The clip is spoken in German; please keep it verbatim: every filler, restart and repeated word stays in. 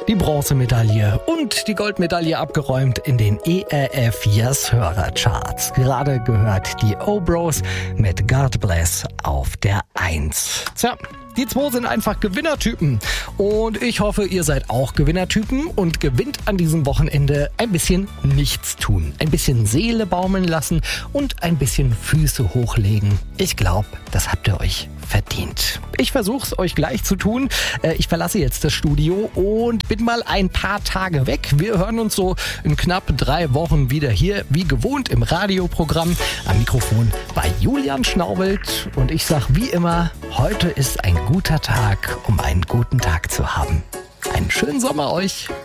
die Bronzemedaille und die Goldmedaille abgeräumt in den E R F Yes Hörercharts. Gerade gehört die O-Bros mit God Bless auf der eins. Tja, die zwei sind einfach Gewinnertypen und ich hoffe, ihr seid auch Gewinnertypen und gewinnt an diesem Wochenende ein bisschen nichts tun, ein bisschen Seele baumeln lassen und ein bisschen Füße hochlegen. Ich glaube, das habt ihr euch verdient. Ich versuche es euch gleich zu tun. Ich verlasse jetzt das Studio und bin mal ein paar Tage weg. Wir hören uns so in knapp drei Wochen wieder hier, wie gewohnt, im Radioprogramm. Am Mikrofon bei Julian Schnaubelt und ich sage wie immer, heute ist ein guter Tag, um einen guten Tag zu haben. Einen schönen Sommer euch!